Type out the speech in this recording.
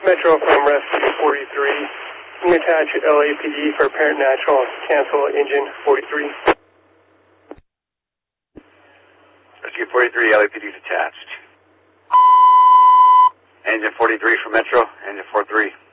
Metro from Rescue 43. Can you attach LAPD for Parent Natural? Cancel engine 43. Rescue 43, LAPD is attached. Engine 43 for Metro, engine 43.